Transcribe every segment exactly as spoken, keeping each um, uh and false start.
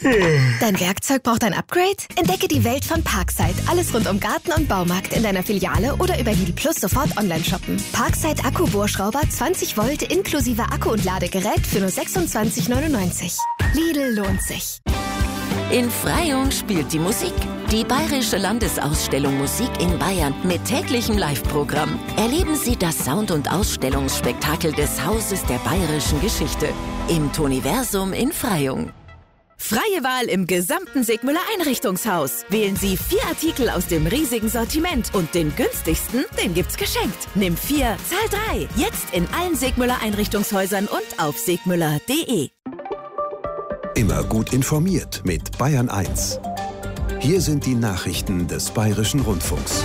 Dein Werkzeug braucht ein Upgrade? Entdecke die Welt von Parkside. Alles rund um Garten und Baumarkt in deiner Filiale oder über Lidl Plus sofort online shoppen. Parkside Akku-Bohrschrauber zwanzig Volt inklusive Akku und Ladegerät für nur sechsundzwanzig neunundneunzig. Lidl lohnt sich. In Freyung spielt die Musik. Die Bayerische Landesausstellung Musik in Bayern mit täglichem Live-Programm. Erleben Sie das Sound- und Ausstellungsspektakel des Hauses der bayerischen Geschichte im Toniversum in Freyung. Freie Wahl im gesamten Segmüller Einrichtungshaus. Wählen Sie vier Artikel aus dem riesigen Sortiment und den günstigsten, den gibt's geschenkt. Nimm vier, zahl drei. Jetzt in allen Segmüller Einrichtungshäusern und auf segmüller punkt de. Immer gut informiert mit Bayern eins. Hier sind die Nachrichten des Bayerischen Rundfunks.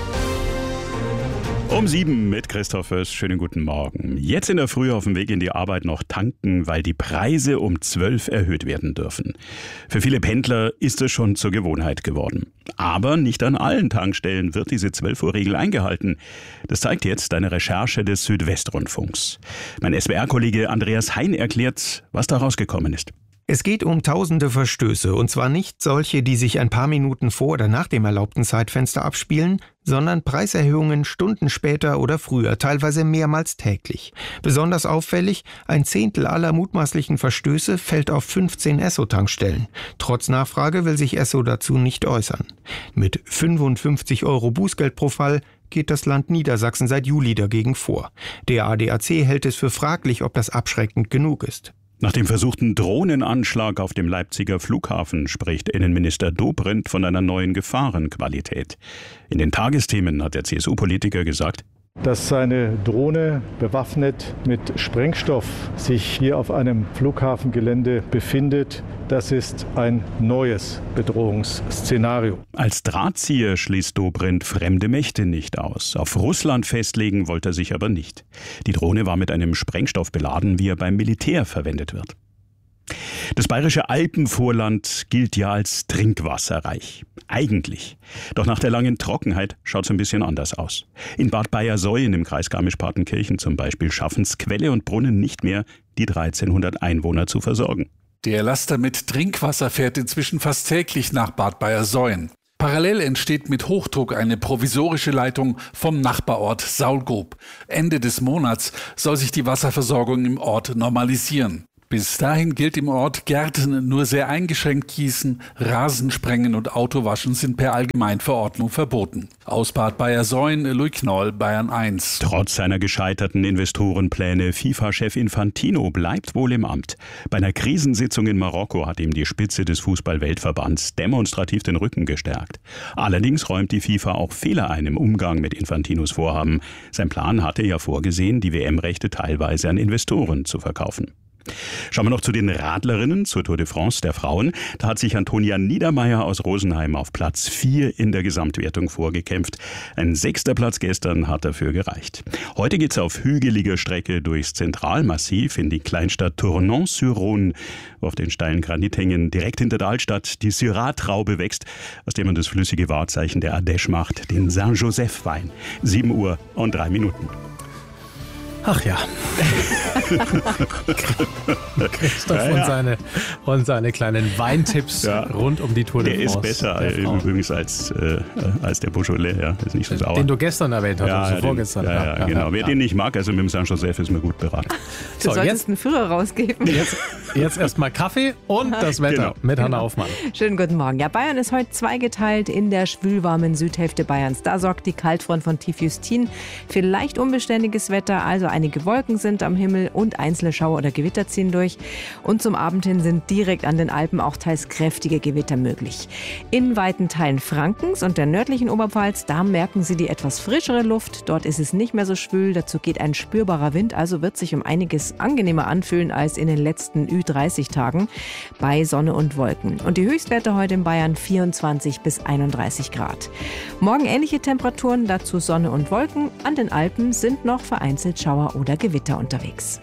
Um sieben mit Christoph Fürst. Schönen guten Morgen. Jetzt in der Früh auf dem Weg in die Arbeit noch tanken, weil die Preise um zwölf erhöht werden dürfen. Für viele Pendler ist es schon zur Gewohnheit geworden. Aber nicht an allen Tankstellen wird diese zwölf Uhr Regel eingehalten. Das zeigt jetzt eine Recherche des Südwestrundfunks. Mein S W R-Kollege Andreas Hein erklärt, was da rausgekommen ist. Es geht um tausende Verstöße, und zwar nicht solche, die sich ein paar Minuten vor oder nach dem erlaubten Zeitfenster abspielen, sondern Preiserhöhungen Stunden später oder früher, teilweise mehrmals täglich. Besonders auffällig, ein Zehntel aller mutmaßlichen Verstöße fällt auf fünfzehn Esso-Tankstellen. Trotz Nachfrage will sich Esso dazu nicht äußern. Mit fünfundfünfzig Euro Bußgeld pro Fall geht das Land Niedersachsen seit Juli dagegen vor. Der A D A C hält es für fraglich, ob das abschreckend genug ist. Nach dem versuchten Drohnenanschlag auf dem Leipziger Flughafen spricht Innenminister Dobrindt von einer neuen Gefahrenqualität. In den Tagesthemen hat der C S U-Politiker gesagt, dass eine Drohne bewaffnet mit Sprengstoff sich hier auf einem Flughafengelände befindet, das ist ein neues Bedrohungsszenario. Als Drahtzieher schließt Dobrindt fremde Mächte nicht aus. Auf Russland festlegen wollte er sich aber nicht. Die Drohne war mit einem Sprengstoff beladen, wie er beim Militär verwendet wird. Das bayerische Alpenvorland gilt ja als trinkwasserreich. Eigentlich. Doch nach der langen Trockenheit schaut es ein bisschen anders aus. In Bad Bayersoien im Kreis Garmisch-Partenkirchen zum Beispiel schaffen es Quelle und Brunnen nicht mehr, die dreizehnhundert Einwohner zu versorgen. Der Laster mit Trinkwasser fährt inzwischen fast täglich nach Bad Bayersoien. Parallel entsteht mit Hochdruck eine provisorische Leitung vom Nachbarort Saulgrub. Ende des Monats soll sich die Wasserversorgung im Ort normalisieren. Bis dahin gilt im Ort, Gärten nur sehr eingeschränkt gießen, Rasen sprengen und Autowaschen sind per Allgemeinverordnung verboten. Aus Bad Bayersoien, Louis Knoll, Bayern eins. Trotz seiner gescheiterten Investorenpläne, FIFA-Chef Infantino bleibt wohl im Amt. Bei einer Krisensitzung in Marokko hat ihm die Spitze des Fußball-Weltverbands demonstrativ den Rücken gestärkt. Allerdings räumt die FIFA auch Fehler ein im Umgang mit Infantinos Vorhaben. Sein Plan hatte ja vorgesehen, die W M-Rechte teilweise an Investoren zu verkaufen. Schauen wir noch zu den Radlerinnen zur Tour de France der Frauen. Da hat sich Antonia Niedermeier aus Rosenheim auf Platz vier in der Gesamtwertung vorgekämpft. Ein sechster Platz gestern hat dafür gereicht. Heute geht's auf hügeliger Strecke durchs Zentralmassiv in die Kleinstadt Tournon-sur-Rhône, wo auf den steilen Granithängen direkt hinter der Altstadt die Syrah-Traube wächst, aus der man das flüssige Wahrzeichen der Ardèche macht, den Saint-Joseph-Wein. sieben Uhr und drei Minuten. Ach ja. Christoph ja, ja. Und, seine, und seine kleinen Weintipps ja. rund um die Tour de France. Der ist besser der übrigens als, äh, als der Beaujolais. Ja. Ist nicht so sauer. Den du gestern erwähnt hast, ja, also ja, vorgestern. Den, ja, ja, ja, genau. Ja, Wer ja. den nicht mag, also mit dem Saint-Joseph ist mir gut beraten. Du so, solltest jetzt, einen Führer rausgeben. Jetzt, jetzt erstmal Kaffee und das Wetter genau. mit Hanna Aufmann. Schönen guten Morgen. Ja, Bayern ist heute zweigeteilt in der schwülwarmen Südhälfte Bayerns. Da sorgt die Kaltfront von Tief Justin für leicht unbeständiges Wetter, also einige Wolken sind am Himmel und einzelne Schauer oder Gewitter ziehen durch. Und zum Abend hin sind direkt an den Alpen auch teils kräftige Gewitter möglich. In weiten Teilen Frankens und der nördlichen Oberpfalz, da merken Sie die etwas frischere Luft. Dort ist es nicht mehr so schwül, dazu geht ein spürbarer Wind, also wird sich um einiges angenehmer anfühlen als in den letzten Ü dreißig Tagen bei Sonne und Wolken. Und die Höchstwerte heute in Bayern vierundzwanzig bis einunddreißig Grad. Morgen ähnliche Temperaturen, dazu Sonne und Wolken. An den Alpen sind noch vereinzelt Schauer oder Gewitter unterwegs.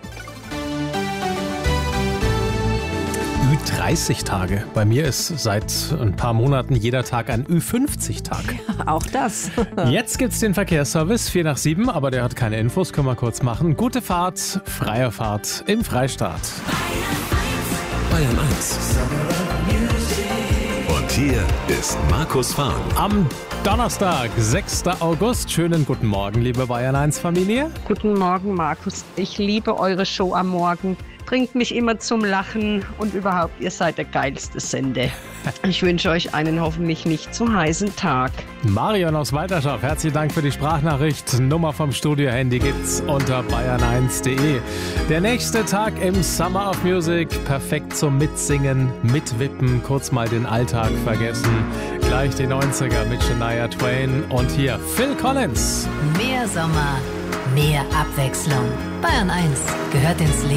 Ü dreißig Tage. Bei mir ist seit ein paar Monaten jeder Tag ein Ü fünfzig Tag. Ja, auch das. Jetzt gibt's den Verkehrsservice, vier nach sieben, aber der hat keine Infos, können wir kurz machen. Gute Fahrt, freie Fahrt im Freistaat. Bayern eins. Und hier ist Markus Fahren. Am Donnerstag, sechster August. Schönen guten Morgen, liebe Bayern eins Familie. Guten Morgen, Markus. Ich liebe eure Show am Morgen. Bringt mich immer zum Lachen und überhaupt, ihr seid der geilste Sender. Ich wünsche euch einen hoffentlich nicht zu heißen Tag. Marion aus Walterschaft, herzlichen Dank für die Sprachnachricht. Nummer vom Studio-Handy gibt's unter bayern eins punkt de. Der nächste Tag im Summer of Music, perfekt zum Mitsingen, Mitwippen, kurz mal den Alltag vergessen. Gleich die neunziger mit Shania Twain und hier Phil Collins. Mehr Sommer, mehr Abwechslung. Bayern eins gehört ins Leben.